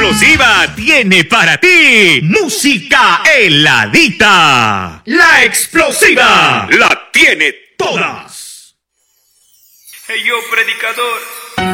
Explosiva tiene para ti música heladita. La Explosiva la tiene todas. Hey yo, predicador.